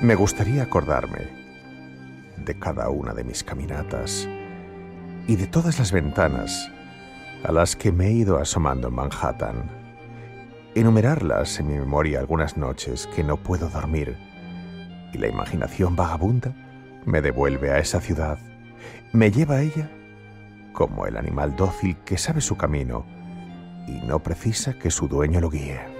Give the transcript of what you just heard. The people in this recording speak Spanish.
Me gustaría acordarme de cada una de mis caminatas y de todas las ventanas a las que me he ido asomando en Manhattan. Enumerarlas en mi memoria algunas noches que no puedo dormir y la imaginación vagabunda me devuelve a esa ciudad, me lleva a ella como el animal dócil que sabe su camino y no precisa que su dueño lo guíe.